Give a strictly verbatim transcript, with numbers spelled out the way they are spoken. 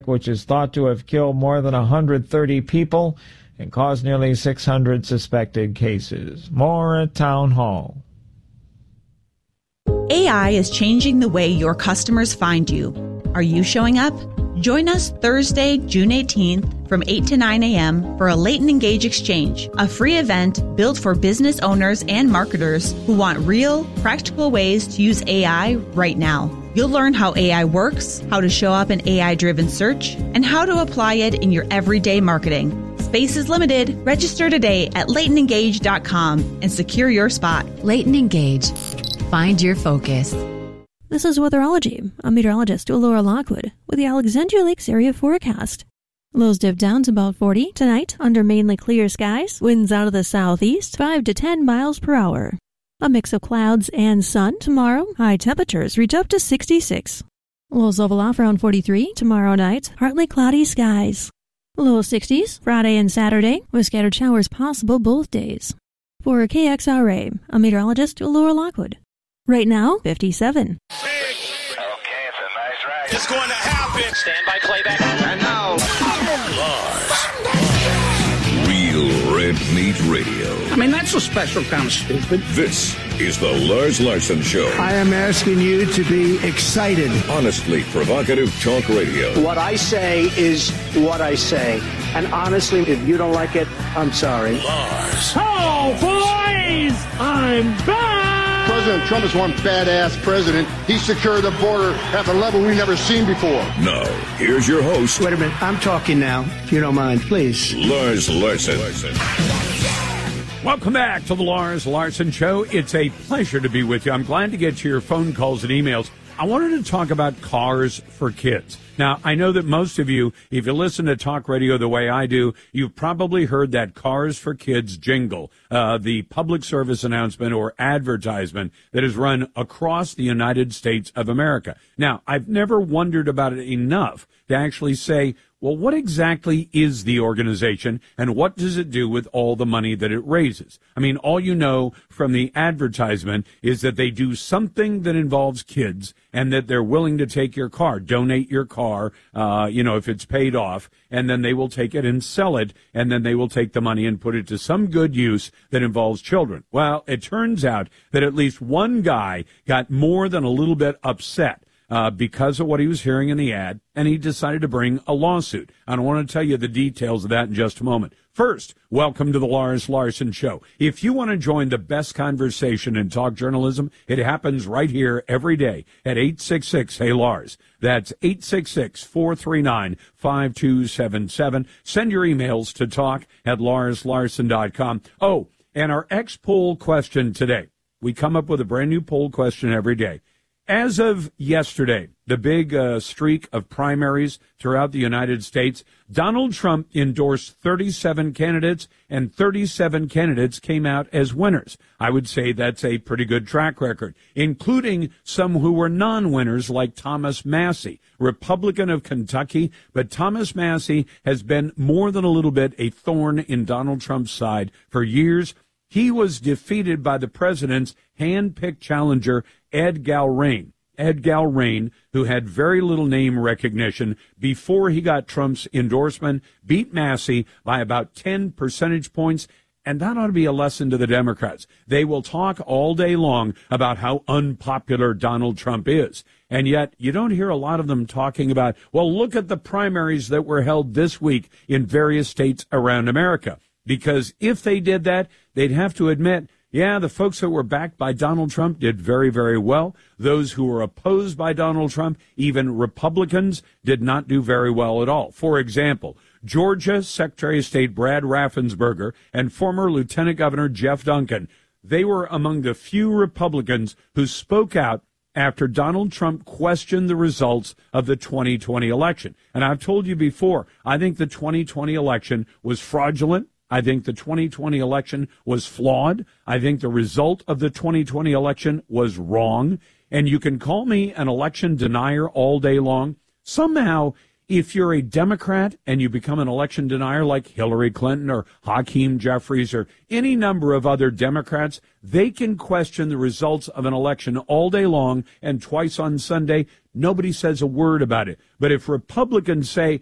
which is thought to have killed more than one hundred thirty people and caused nearly six hundred suspected cases. More at Town Hall. A I is changing the way your customers find you. Are you showing up? Join us Thursday, June eighteenth from eight to nine a.m. for a Latent Engage Exchange, a free event built for business owners and marketers who want real, practical ways to use A I right now. You'll learn how A I works, how to show up in A I-driven search, and how to apply it in your everyday marketing. Space is limited. Register today at latent engage dot com and secure your spot. Latent Engage. Find your focus. This is Weatherology. I'm meteorologist Laura Lockwood with the Alexandria Lakes area forecast. Lows dip down to about forty tonight under mainly clear skies. Winds out of the southeast, five to ten miles per hour. A mix of clouds and sun tomorrow. High temperatures reach up to sixty-six. Lows level off around forty-three tomorrow night. Partly cloudy skies. Low sixties Friday and Saturday with scattered showers possible both days. For K X R A, I'm meteorologist Laura Lockwood. Right now, fifty-seven. Okay, it's a nice ride. It's going to happen. Stand by playback. And now, Lars. Real Red Meat Radio. I mean, that's a special kind of stupid. This is the Lars Larson Show. I am asking you to be excited. Honestly provocative talk radio. What I say is what I say. And honestly, if you don't like it, I'm sorry. Lars. Oh, boys! I'm back! President Trump is one badass president. He secured the border at a level we've never seen before. Now, here's your host. Wait a minute. I'm talking now, if you don't mind, please. Lars Larson. Welcome back to the Lars Larson Show. It's a pleasure to be with you. I'm glad to get to your phone calls and emails. I wanted to talk about cars for kids. Now, I know that most of you, if you listen to talk radio the way I do, you've probably heard that Cars for Kids jingle, uh, the public service announcement or advertisement that is run across the United States of America. Now, I've never wondered about it enough to actually say, well, what exactly is the organization and what does it do with all the money that it raises? I mean, all you know from the advertisement is that they do something that involves kids and that they're willing to take your car, donate your car, uh, you know, if it's paid off, and then they will take it and sell it, and then they will take the money and put it to some good use that involves children. Well, it turns out that at least one guy got more than a little bit upset Uh, because of what he was hearing in the ad, and he decided to bring a lawsuit. I want to tell you the details of that in just a moment. First, welcome to the Lars Larson Show. If you want to join the best conversation in talk journalism, it happens right here every day at eight six six, hey Lars. That's eight six six, four three nine, five two seven seven. Send your emails to talk at lars larson dot com. Oh, and our X-Poll question today. We come up with a brand new poll question every day. As of yesterday, the big uh, streak of primaries throughout the United States, Donald Trump endorsed thirty-seven candidates, and thirty-seven candidates came out as winners. I would say that's a pretty good track record, including some who were non-winners like Thomas Massie, Republican of Kentucky. But Thomas Massie has been more than a little bit a thorn in Donald Trump's side for years. He was defeated by the president's hand-picked challenger, Ed Galrain. Ed Galrain, who had very little name recognition before he got Trump's endorsement, beat Massie by about ten percentage points. And that ought to be a lesson to the Democrats. They will talk all day long about how unpopular Donald Trump is. And yet you don't hear a lot of them talking about, well, look at the primaries that were held this week in various states around America. Because if they did that, they'd have to admit, yeah, the folks that were backed by Donald Trump did very, very well. Those who were opposed by Donald Trump, even Republicans, did not do very well at all. For example, Georgia Secretary of State Brad Raffensperger and former Lieutenant Governor Jeff Duncan, they were among the few Republicans who spoke out after Donald Trump questioned the results of the twenty twenty election. And I've told you before, I think the twenty twenty election was fraudulent. I think the twenty twenty election was flawed. I think the result of the twenty twenty election was wrong. And you can call me an election denier all day long. Somehow, if you're a Democrat and you become an election denier like Hillary Clinton or Hakeem Jeffries or any number of other Democrats, they can question the results of an election all day long and twice on Sunday. Nobody says a word about it. But if Republicans say,